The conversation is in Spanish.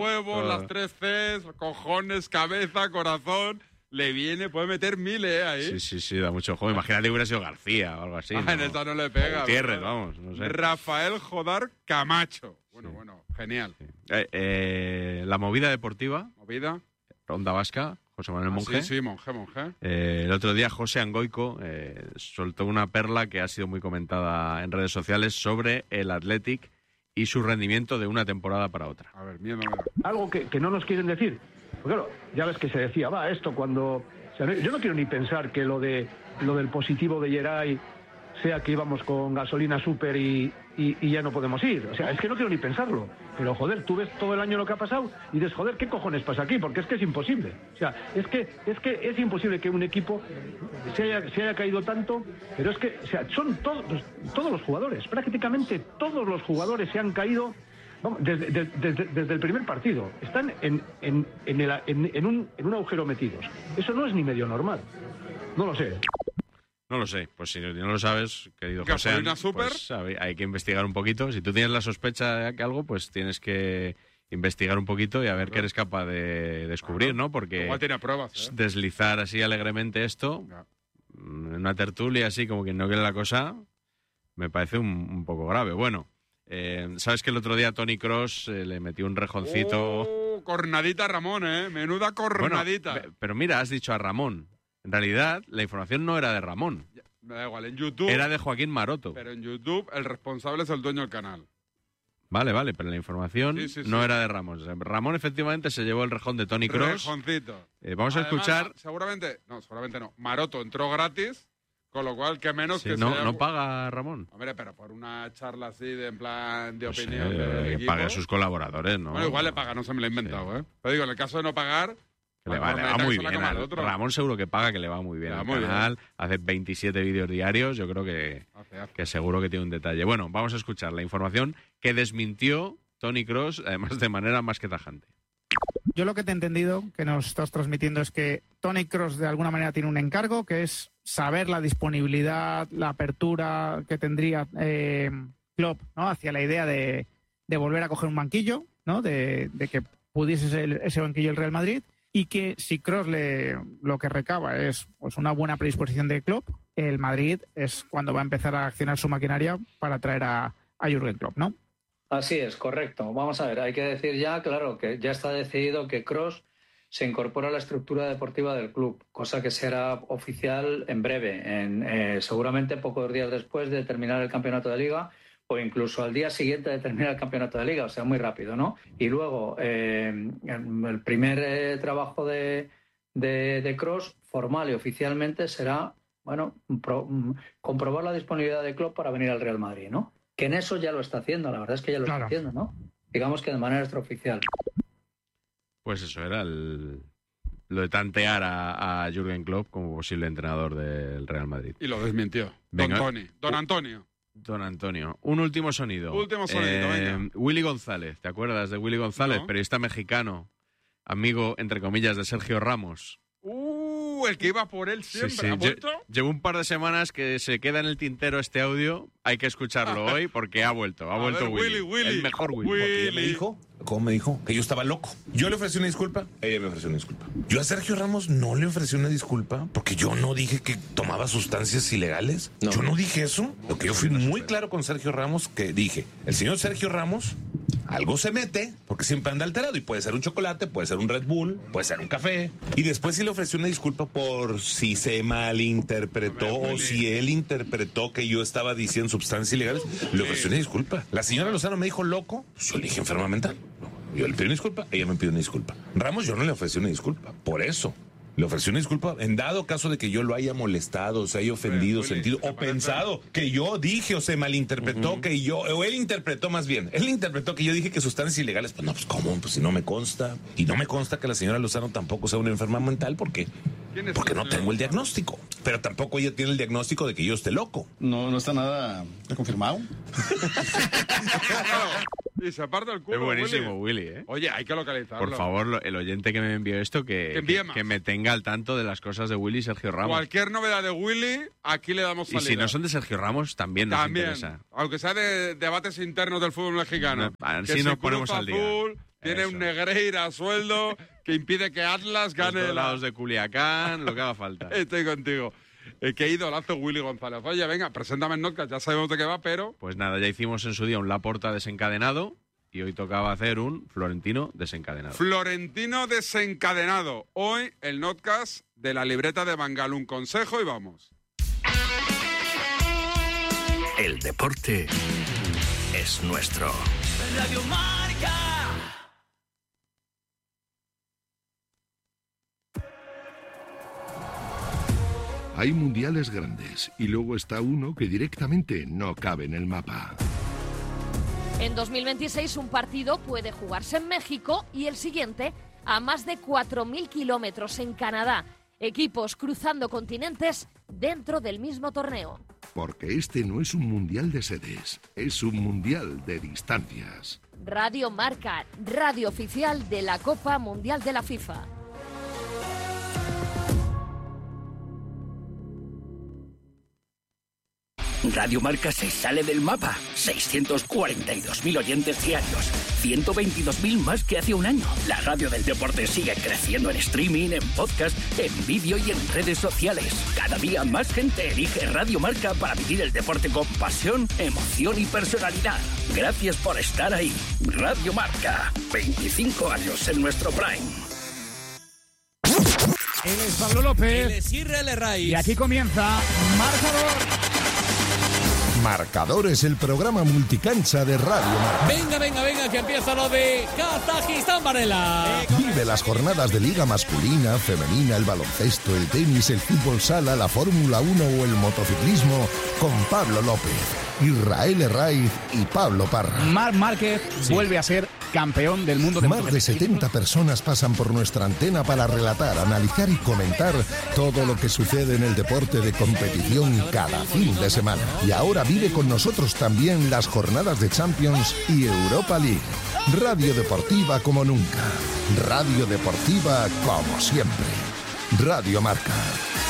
huevos, las 3 Cs, cojones, cabeza, corazón. Le viene, puede meter 1000 ahí. Sí, da mucho juego. Imagínate que hubiera sido García o algo así. En esta no le pega. Gutiérrez, vamos, no sé. Rafael Jodar Camacho. Bueno, genial. La movida deportiva. ¿Movida? Onda Vasca, José Manuel Monge. Sí, Monge. El otro día José Angoico soltó una perla que ha sido muy comentada en redes sociales sobre el Athletic y su rendimiento de una temporada para otra. A ver, miedo. Algo que no nos quieren decir. Pues claro, ya ves que se decía, esto cuando... O sea, yo no quiero ni pensar que lo del positivo de Geray sea que íbamos con gasolina súper y ya no podemos ir. O sea, es que no quiero ni pensarlo. Pero, joder, tú ves todo el año lo que ha pasado y dices, joder, ¿qué cojones pasa aquí? Porque es que es imposible. O sea, es que es imposible que un equipo se haya caído tanto, pero es que, o sea, son todos los jugadores, prácticamente todos los jugadores se han caído. Vamos, desde el primer partido. Están en un agujero metidos. Eso no es ni medio normal. No lo sé. No lo sé. Pues si no lo sabes, querido José, ¿Gasolina súper? pues hay que investigar un poquito. Si tú tienes la sospecha de que algo, pues tienes que investigar un poquito y a ver qué eres capaz de descubrir, ¿no? Porque igual tiene pruebas, deslizar así alegremente esto, en una tertulia así como quien no quiere la cosa, me parece un poco grave. Bueno, ¿sabes que el otro día Toni Kroos le metió un rejoncito? Cornadita a Ramón, menuda cornadita. Bueno, pero mira, has dicho a Ramón. En realidad, la información no era de Ramón. Me da igual, en YouTube... Era de Joaquín Maroto. Pero en YouTube el responsable es el dueño del canal. Vale, pero la información no era de Ramón. Ramón efectivamente se llevó el rejón de Toni Kroos. Rejoncito. Vamos a escuchar... Seguramente no. Maroto entró gratis, con lo cual que menos que sea... No paga Ramón. Hombre, pero por una charla así en plan de Pues opinión que pague a sus colaboradores, ¿no? Bueno, igual le paga, no se me lo he inventado, Pero digo, en el caso de no pagar... Que le va muy bien. Ramón seguro que paga, que le va muy bien al canal. Hace 27 vídeos diarios. Yo creo que seguro que tiene un detalle. Bueno, vamos a escuchar la información que desmintió Toni Kroos, además de manera más que tajante. Yo lo que te he entendido, que nos estás transmitiendo, es que Toni Kroos de alguna manera tiene un encargo, que es saber la disponibilidad, la apertura que tendría Klopp, ¿no? Hacia la idea de volver a coger un banquillo, ¿no? De que pudiese ser ese banquillo el Real Madrid. Y que si Kroos lo que recaba es pues una buena predisposición de Klopp, el Madrid es cuando va a empezar a accionar su maquinaria para traer a Jürgen Klopp, ¿no? Así es, correcto. Vamos a ver, hay que decir ya, claro, que ya está decidido que Kroos se incorpora a la estructura deportiva del club, cosa que será oficial en breve, seguramente pocos días después de terminar el campeonato de Liga, o incluso al día siguiente de terminar el campeonato de Liga, o sea, muy rápido, ¿no? Y luego, el primer trabajo de Kroos, formal y oficialmente, será, comprobar la disponibilidad de Klopp para venir al Real Madrid, ¿no? Que en eso ya lo está haciendo, la verdad es que ya lo está haciendo, ¿no? Digamos que de manera extraoficial. Pues eso era lo de tantear a Jürgen Klopp como posible entrenador del Real Madrid. Y lo desmintió. Don Antonio. Don Antonio. Un último sonido. Venga. Willy González. ¿Te acuerdas de Willy González? No. Periodista mexicano, amigo, entre comillas, de Sergio Ramos. El que iba por él siempre. Sí. ¿Ha vuelto? Llevo un par de semanas que se queda en el tintero este audio. Hay que escucharlo hoy porque ha vuelto. Ha vuelto Willy. El mejor Willy. Porque ella me dijo, ¿cómo me dijo? Que yo estaba loco. Yo le ofrecí una disculpa, ella me ofreció una disculpa. Yo a Sergio Ramos no le ofrecí una disculpa porque yo no dije que tomaba sustancias ilegales. No. Yo no dije eso. Lo que yo fui muy claro con Sergio Ramos, que dije, el señor Sergio Ramos algo se mete porque siempre anda alterado y puede ser un chocolate, puede ser un Red Bull, puede ser un café. Y después sí le ofrecí una disculpa por si se malinterpretó o si él interpretó que yo estaba diciendo sustancias ilegales. Le ofrecí una disculpa. La señora Lozano me dijo loco, yo le dije enferma mental. Yo le pido una disculpa, ella me pidió una disculpa. Ramos yo no le ofrecí una disculpa, por eso. Le ofreció una disculpa en dado caso de que yo lo haya molestado, se haya ofendido, sentido o pensado que yo dije o se malinterpretó que yo, o él interpretó más bien. Él interpretó que yo dije que sustancias ilegales. Pues no, pues ¿cómo? Pues si no me consta. Y no me consta que la señora Lozano tampoco sea una enferma mental porque no tengo el diagnóstico. Pero tampoco ella tiene el diagnóstico de que yo esté loco. No está nada confirmado. Y se aparta el culo. Es buenísimo, Willy, ¿eh? Oye, hay que localizarlo. Por favor, el oyente que me envió esto, que me tenga al tanto de las cosas de Willy y Sergio Ramos. Cualquier novedad de Willy, aquí le damos salida. Y si no son de Sergio Ramos, también nos interesa. Aunque sea de debates internos del fútbol mexicano. Así nos ponemos al día. Tiene un Negreira a sueldo que impide que Atlas gane. Los lados de Culiacán, lo que haga falta. Estoy contigo. Qué idolazo Willy González. Oye, venga, preséntame el Notcast, ya sabemos de qué va, pero... Pues nada, ya hicimos en su día un Laporta desencadenado y hoy tocaba hacer un Florentino desencadenado. Florentino desencadenado. Hoy el Notcast de la libreta de Bangal, un consejo y vamos. El deporte es nuestro. Radio Marca. Hay mundiales grandes y luego está uno que directamente no cabe en el mapa. En 2026 un partido puede jugarse en México y el siguiente a más de 4.000 kilómetros en Canadá. Equipos cruzando continentes dentro del mismo torneo. Porque este no es un mundial de sedes, es un mundial de distancias. Radio Marca, radio oficial de la Copa Mundial de la FIFA. Radio Marca se sale del mapa. 642.000 oyentes diarios. 122.000 más que hace un año. La radio del deporte sigue creciendo en streaming, en podcast, en vídeo y en redes sociales. Cada día más gente elige Radio Marca para vivir el deporte con pasión, emoción y personalidad. Gracias por estar ahí. Radio Marca. 25 años en nuestro prime. Él es Pablo López. Él es Israel Raiz. Y aquí comienza Marcador. Marcador es el programa multicancha de Radio Marca. Venga, que empieza lo de Kazajistán, Varela. Vive las jornadas de Liga masculina, femenina, el baloncesto, el tenis, el fútbol sala, la Fórmula 1 o el motociclismo con Pablo López, Israel Raiz y Pablo Parra. Marc Márquez vuelve a ser campeón del mundo de Más de 70 personas pasan por nuestra antena para relatar, analizar y comentar todo lo que sucede en el deporte de competición cada fin de semana. Y ahora vive con nosotros también las jornadas de Champions y Europa League. Radio Deportiva como nunca. Radio Deportiva como siempre. Radio Marca.